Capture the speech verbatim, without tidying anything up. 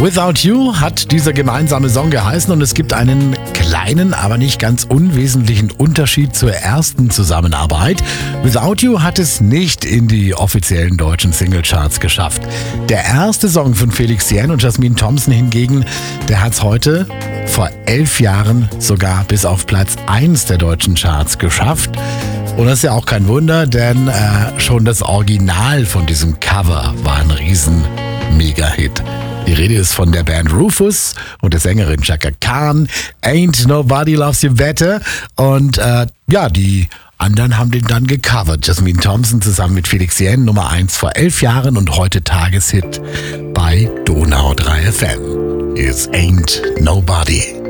Without You hat dieser gemeinsame Song geheißen und es gibt einen kleinen, aber nicht ganz unwesentlichen Unterschied zur ersten Zusammenarbeit. Without You hat es nicht in die offiziellen deutschen Singlecharts geschafft. Der erste Song von Felix Jähn und Jasmine Thompson hingegen, der hat es heute vor elf Jahren sogar bis auf Platz eins der deutschen Charts geschafft. Und das ist ja auch kein Wunder, denn äh, schon das Original von diesem Cover war ein riesen Mega-Hit. Die Rede ist von der Band Rufus und der Sängerin Chaka Khan. Ain't Nobody Loves You Better. Und äh, ja, die anderen haben den dann gecovert. Jasmine Thompson zusammen mit Felix Jähn, Nummer eins vor elf Jahren und heute Tageshit bei Donau drei F M. It's Ain't Nobody.